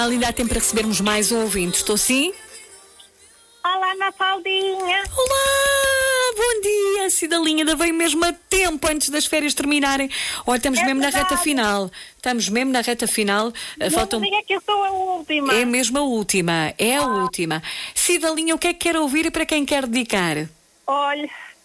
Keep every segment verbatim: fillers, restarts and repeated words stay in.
Ainda há tempo para recebermos mais um ouvinte. Estou sim? Olá, Mafaldinha. Olá, bom dia, Cidalinha. Ainda veio mesmo a tempo antes das férias terminarem. Olha, estamos É mesmo verdade. na reta final. Estamos mesmo na reta final. Não Faltam... me diga que eu sou a última. É mesmo a última. É a última. Cidalinha, o que é que quer ouvir e para quem quer dedicar? Olha,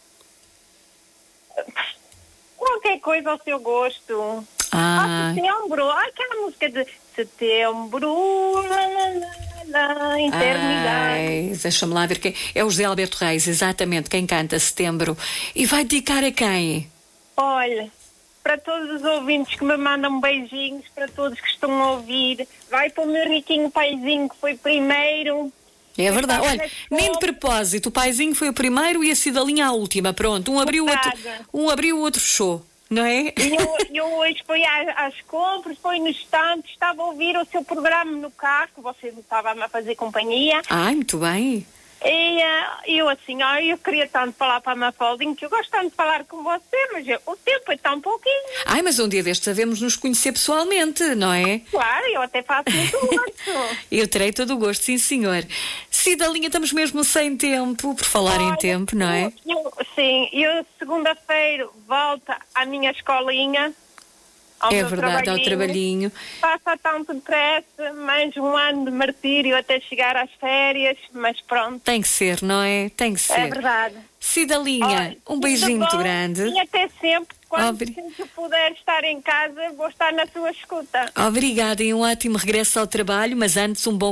qualquer coisa ao seu gosto. Ah, Ah, setembro. Ah, aquela música de setembro, lá, lá, lá, lá, eternidade. ai, deixa-me lá ver quem. É o José Alberto Reis, exatamente, quem canta Setembro. E vai dedicar a quem? Olha, para todos os ouvintes que me mandam beijinhos, para todos que estão a ouvir, vai para o meu riquinho paizinho que foi primeiro. É verdade. Estava Olha, na nem de escola. propósito, o paizinho foi o primeiro e a Cidalinha a última. Pronto, um abriu o outro, Obrigada. um abriu o outro fechou, não é? E eu, eu hoje fui às, às compras, fui no estante, estava a ouvir o seu programa no carro, que você estava a fazer companhia. Ai, muito bem. E eh, eu assim, ó, eu queria tanto falar para a Mafaldinha, que eu gosto tanto de falar com você, mas eu- o tempo é tão pouquinho. Ai, mas um dia destes devemos nos conhecer pessoalmente, não é? Claro, eu até faço muito gosto. Eu terei todo o gosto, sim senhor. Cidalinha, estamos mesmo sem tempo, por falar em Olha, tempo, não é? eu- eu- sim, eu segunda-feira volto à minha escolinha. Ao É meu verdade, ao trabalhinho. Passa tanto depressa, mais um ano de martírio até chegar às férias, mas pronto, Tem que ser, não é? Tem que é ser. verdade. Cidalinha, Olha, um beijinho tudo muito bom grande. E até sempre, quando Obri- sempre que puder estar em casa, vou estar na sua escuta. Obrigada e um ótimo regresso ao trabalho, mas antes um bom